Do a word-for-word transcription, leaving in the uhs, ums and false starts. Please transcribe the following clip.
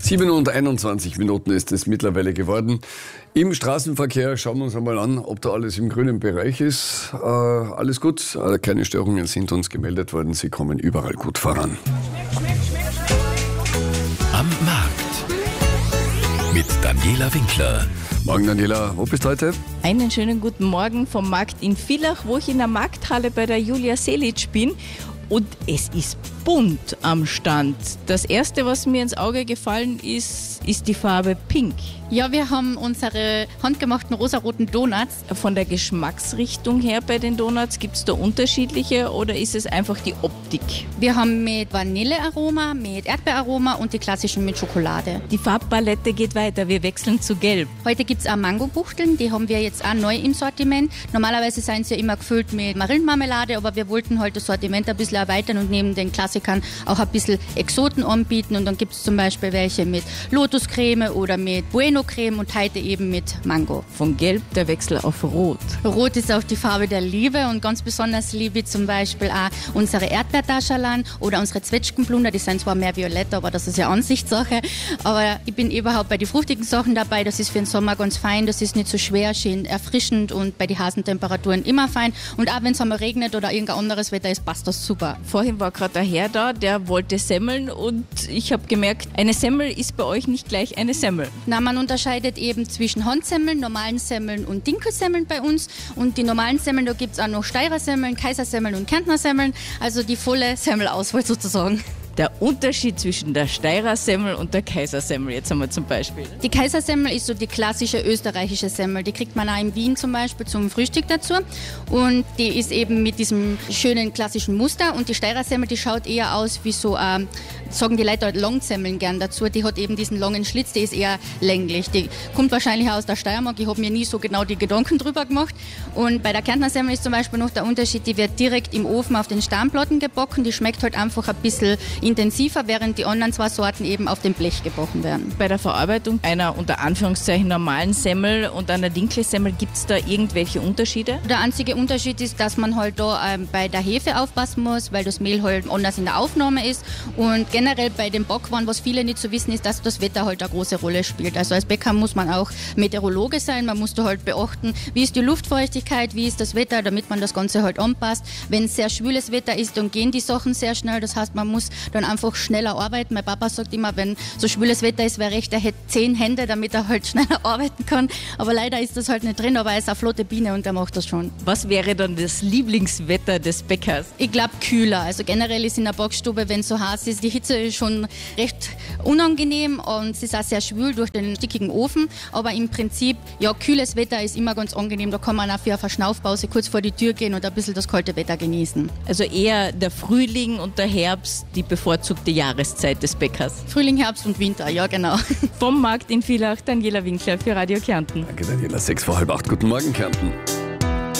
sieben und einundzwanzig Minuten ist es mittlerweile geworden. Im Straßenverkehr schauen wir uns einmal an, ob da alles im grünen Bereich ist. Äh, alles gut, äh, keine Störungen sind uns gemeldet worden. Sie kommen überall gut voran. Am Markt mit Daniela Winkler. Morgen, Daniela. Wo bist du heute? Einen schönen guten Morgen vom Markt in Villach, wo ich in der Markthalle bei der Julia Selic bin. Und es ist bunt am Stand. Das erste, was mir ins Auge gefallen ist, ist die Farbe Pink. Ja, wir haben unsere handgemachten rosaroten Donuts. Von der Geschmacksrichtung her bei den Donuts, gibt es da unterschiedliche oder ist es einfach die Optik? Wir haben mit Vanillearoma, mit Erdbeeraroma und die klassischen mit Schokolade. Die Farbpalette geht weiter, wir wechseln zu Gelb. Heute gibt es auch Mangobuchteln, die haben wir jetzt auch neu im Sortiment. Normalerweise sind sie ja immer gefüllt mit Marillenmarmelade, aber wir wollten heute das Sortiment ein bisschen erweitern und neben den Klassikern auch ein bisschen Exoten anbieten. Und dann gibt es zum Beispiel welche mit Lotuscreme oder mit Bueno-Creme und heute eben mit Mango. Von Gelb der Wechsel auf Rot. Rot ist auch die Farbe der Liebe und ganz besonders liebe ich zum Beispiel auch unsere Erdbeertascherlan oder unsere Zwetschgenblunder. Die sind zwar mehr violett, aber das ist ja Ansichtssache. Aber ich bin überhaupt bei den fruchtigen Sachen dabei. Das ist für den Sommer ganz fein, das ist nicht so schwer, schön erfrischend und bei den heißen Temperaturen immer fein. Und auch wenn es einmal regnet oder irgendein anderes Wetter ist, passt das super. Vorhin war gerade der Herr da, der wollte Semmeln und ich habe gemerkt, eine Semmel ist bei euch nicht gleich eine Semmel. Na, man unterscheidet eben zwischen Handsemmeln, normalen Semmeln und Dinkelsemmeln bei uns. Und die normalen Semmeln, da gibt es auch noch Steirer Semmeln, Kaisersemmeln und Kärntner Semmeln. Also die volle Semmelauswahl sozusagen. Der Unterschied zwischen der Steirer Semmel und der Kaisersemmel, jetzt haben wir zum Beispiel. Die Kaisersemmel ist so die klassische österreichische Semmel. Die kriegt man auch in Wien zum Beispiel zum Frühstück dazu. Und die ist eben mit diesem schönen klassischen Muster. Und die Steirer Semmel, die schaut eher aus wie so, ähm, sagen die Leute halt Longsemmeln gern dazu. Die hat eben diesen langen Schlitz, die ist eher länglich. Die kommt wahrscheinlich aus der Steiermark. Ich habe mir nie so genau die Gedanken drüber gemacht. Und bei der Kärntner Semmel ist zum Beispiel noch der Unterschied, die wird direkt im Ofen auf den Steinplatten gebacken. Die schmeckt halt einfach ein bisschen intensiver, während die anderen zwei Sorten eben auf dem Blech gebacken werden. Bei der Verarbeitung einer unter Anführungszeichen normalen Semmel und einer Dinklesemmel, gibt es da irgendwelche Unterschiede? Der einzige Unterschied ist, dass man halt da ähm, bei der Hefe aufpassen muss, weil das Mehl halt anders in der Aufnahme ist. Und generell bei den Backwaren, was viele nicht so wissen, ist, dass das Wetter halt eine große Rolle spielt. Also als Bäcker muss man auch Meteorologe sein, man muss da halt beachten, wie ist die Luftfeuchtigkeit, wie ist das Wetter, damit man das Ganze halt anpasst. Wenn es sehr schwüles Wetter ist, dann gehen die Sachen sehr schnell. Das heißt, man muss dann einfach schneller arbeiten. Mein Papa sagt immer, wenn so schwüles Wetter ist, wäre recht, er hätte zehn Hände, damit er halt schneller arbeiten kann. Aber leider ist das halt nicht drin, aber er ist eine flotte Biene und er macht das schon. Was wäre dann das Lieblingswetter des Bäckers? Ich glaube kühler. Also generell ist in der Backstube, wenn es so heiß ist, die Hitze ist schon recht unangenehm und es ist auch sehr schwül durch den stickigen Ofen. Aber im Prinzip, ja, kühles Wetter ist immer ganz angenehm. Da kann man auch für eine Verschnaufpause kurz vor die Tür gehen und ein bisschen das kalte Wetter genießen. Also eher der Frühling und der Herbst, die bevorzugte Jahreszeit des Bäckers. Frühling, Herbst und Winter, ja genau. Vom Markt in Villach, Daniela Winkler für Radio Kärnten. Danke, Daniela. Sechs vor halb acht. Guten Morgen, Kärnten.